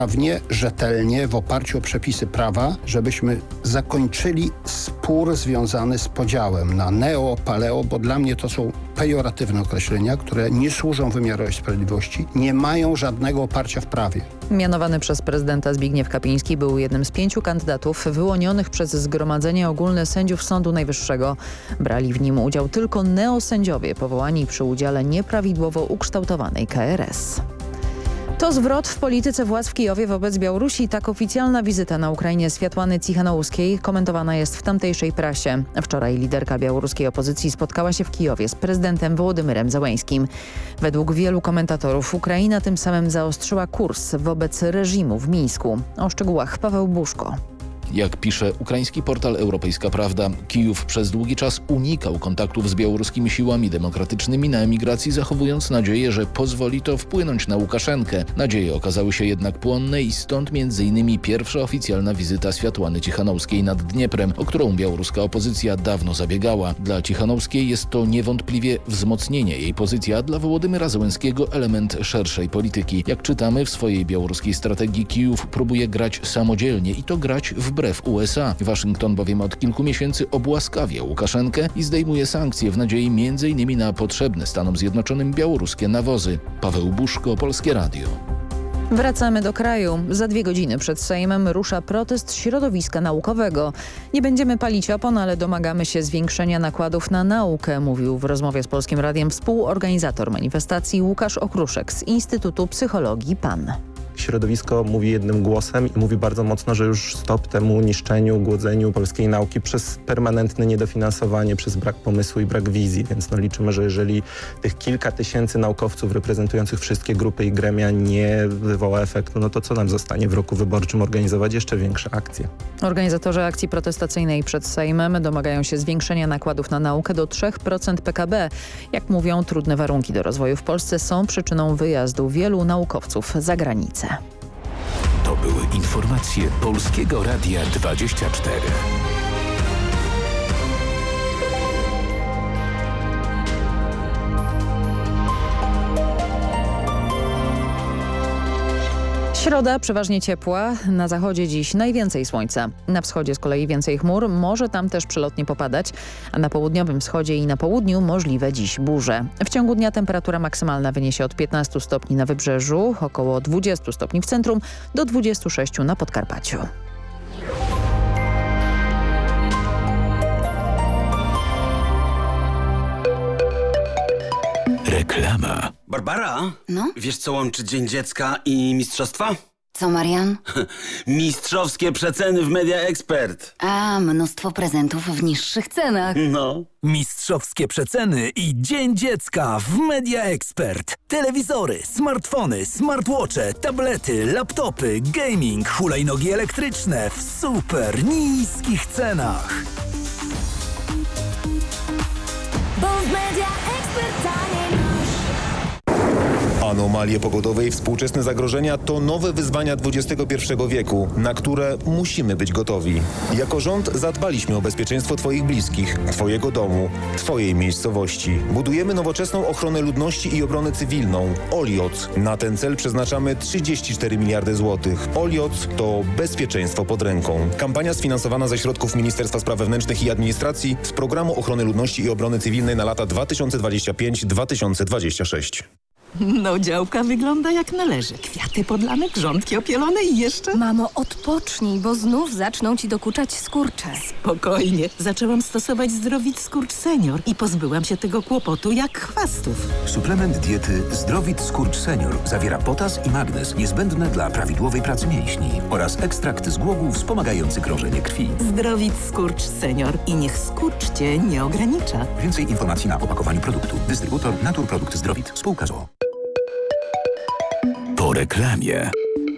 rzetelnie, w oparciu o przepisy prawa, żebyśmy zakończyli spór związany z podziałem na neo, paleo, bo dla mnie to są pejoratywne określenia, które nie służą wymiarowi sprawiedliwości, nie mają żadnego oparcia w prawie. Mianowany przez prezydenta Zbigniew Kapiński był jednym z 5 kandydatów wyłonionych przez Zgromadzenie Ogólne Sędziów Sądu Najwyższego. Brali w nim udział tylko neosędziowie powołani przy udziale nieprawidłowo ukształtowanej KRS. To zwrot w polityce władz w Kijowie wobec Białorusi. Tak oficjalna wizyta na Ukrainie Swiatłany Cichanouskiej komentowana jest w tamtejszej prasie. Wczoraj liderka białoruskiej opozycji spotkała się w Kijowie z prezydentem Wołodymyrem Zełeńskim. Według wielu komentatorów Ukraina tym samym zaostrzyła kurs wobec reżimu w Mińsku. O szczegółach Paweł Buszko. Jak pisze ukraiński portal Europejska Prawda, Kijów przez długi czas unikał kontaktów z białoruskimi siłami demokratycznymi na emigracji, zachowując nadzieję, że pozwoli to wpłynąć na Łukaszenkę. Nadzieje okazały się jednak płonne i stąd m.in. pierwsza oficjalna wizyta Swiatłany Cichanouskiej nad Dnieprem, o którą białoruska opozycja dawno zabiegała. Dla Cichanouskiej jest to niewątpliwie wzmocnienie jej pozycji, a dla Wołodymyra Zełenskiego element szerszej polityki. Jak czytamy w swojej białoruskiej strategii, Kijów próbuje grać samodzielnie i to grać wbrew USA. Waszyngton bowiem od kilku miesięcy obłaskawia Łukaszenkę i zdejmuje sankcje w nadziei m.in. na potrzebne Stanom Zjednoczonym białoruskie nawozy. Paweł Buszko, Polskie Radio. Wracamy do kraju. Za 2 godziny przed Sejmem rusza protest środowiska naukowego. Nie będziemy palić opon, ale domagamy się zwiększenia nakładów na naukę, mówił w rozmowie z Polskim Radiem współorganizator manifestacji Łukasz Okruszek z Instytutu Psychologii PAN. Środowisko mówi jednym głosem i mówi bardzo mocno, że już stop temu niszczeniu, głodzeniu polskiej nauki przez permanentne niedofinansowanie, przez brak pomysłu i brak wizji. Więc liczymy, że jeżeli tych kilka tysięcy naukowców reprezentujących wszystkie grupy i gremia nie wywoła efektu, no to co nam zostanie w roku wyborczym? Organizować jeszcze większe akcje. Organizatorzy akcji protestacyjnej przed Sejmem domagają się zwiększenia nakładów na naukę do 3% PKB. Jak mówią, trudne warunki do rozwoju w Polsce są przyczyną wyjazdu wielu naukowców za granicę. To były informacje Polskiego Radia 24. Środa przeważnie ciepła, na zachodzie dziś najwięcej słońca. Na wschodzie z kolei więcej chmur, może tam też przelotnie popadać, a na południowym wschodzie i na południu możliwe dziś burze. W ciągu dnia temperatura maksymalna wyniesie od 15 stopni na wybrzeżu, około 20 stopni w centrum, do 26 na Podkarpaciu. Reklama. Barbara? No? Wiesz, co łączy Dzień Dziecka i mistrzostwa? Co, Marian? Mistrzowskie przeceny w Media Expert. A, mnóstwo prezentów w niższych cenach. No. Mistrzowskie przeceny i Dzień Dziecka w Media Expert. Telewizory, smartfony, smartwatche, tablety, laptopy, gaming, hulajnogi elektryczne w super niskich cenach. Bo w Media Expert taniej masz. Anomalie pogodowe i współczesne zagrożenia to nowe wyzwania XXI wieku, na które musimy być gotowi. Jako rząd zadbaliśmy o bezpieczeństwo Twoich bliskich, Twojego domu, Twojej miejscowości. Budujemy nowoczesną ochronę ludności i obronę cywilną. OLIOC. Na ten cel przeznaczamy 34 miliardy złotych. OLIOC to bezpieczeństwo pod ręką. Kampania sfinansowana ze środków Ministerstwa Spraw Wewnętrznych i Administracji z Programu Ochrony Ludności i Obrony Cywilnej na lata 2025-2026. No, działka wygląda jak należy. Kwiaty podlane, grządki opielone i jeszcze... Mamo, odpocznij, bo znów zaczną ci dokuczać skurcze. Spokojnie. Zaczęłam stosować Zdrowit Skurcz Senior i pozbyłam się tego kłopotu jak chwastów. Suplement diety Zdrowit Skurcz Senior zawiera potas i magnez niezbędne dla prawidłowej pracy mięśni oraz ekstrakt z głogów wspomagający krążenie krwi. Zdrowit Skurcz Senior i niech skurcz cię nie ogranicza. Więcej informacji na opakowaniu produktu. Dystrybutor Naturprodukt Zdrowit. Spółka z o.o. Po reklamie.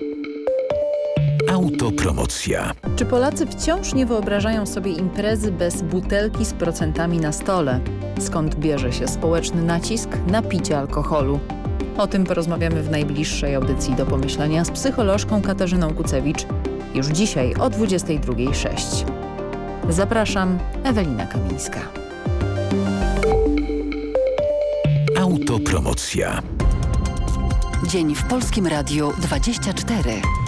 Autopromocja. Czy Polacy wciąż nie wyobrażają sobie imprezy bez butelki z procentami na stole? Skąd bierze się społeczny nacisk na picie alkoholu? O tym porozmawiamy w najbliższej audycji Do Pomyślenia z psycholożką Katarzyną Kucewicz już dzisiaj o 22:06. Zapraszam, Ewelina Kamińska. Autopromocja. Dzień w Polskim Radiu 24.